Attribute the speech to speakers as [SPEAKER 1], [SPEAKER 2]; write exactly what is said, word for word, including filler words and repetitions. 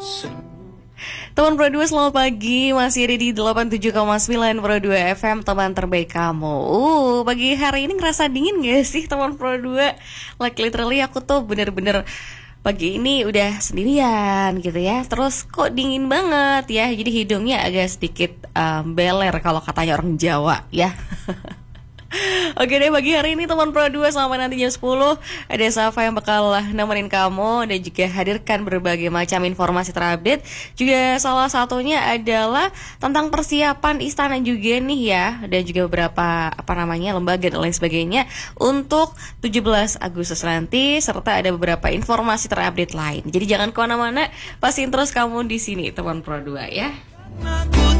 [SPEAKER 1] Teman Pro dua, selamat pagi. Masih ada di delapan puluh tujuh koma sembilan Pro dua F M, teman terbaik kamu. Uh, pagi hari ini ngerasa dingin gak sih teman Pro dua? Like literally aku tuh bener-bener pagi ini udah sendirian gitu ya. Terus kok dingin banget ya. Jadi hidungnya agak sedikit um, beler kalau katanya orang Jawa ya. Oke deh, pagi hari ini teman Pro dua sampai nanti jam sepuluh ada Safa yang bakal nemenin kamu dan juga hadirkan berbagai macam informasi terupdate. Juga salah satunya adalah tentang persiapan istana juga nih ya, dan juga beberapa apa namanya lembaga dan lain sebagainya untuk tujuh belas Agustus nanti, serta ada beberapa informasi terupdate lain. Jadi jangan kemana-mana, pastiin terus kamu di sini teman Pro dua ya.